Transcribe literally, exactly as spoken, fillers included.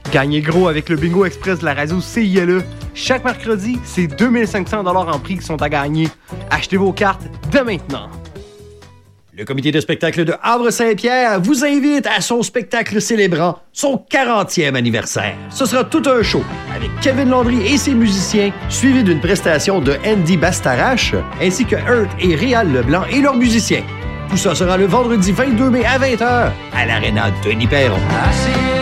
Gagnez gros avec le Bingo Express de la radio C I L E. Chaque mercredi, c'est deux mille cinq cents dollars en prix qui sont à gagner. Achetez vos cartes dès maintenant. Le comité de spectacle de Havre-Saint-Pierre vous invite à son spectacle célébrant son quarantième anniversaire. Ce sera tout un show avec Kevin Landry et ses musiciens, suivi d'une prestation de Andy Bastarache, ainsi que Hurt et Réal Leblanc et leurs musiciens. Tout ça sera le vendredi vingt-deux mai à vingt heures à l'Arena Denis Perron.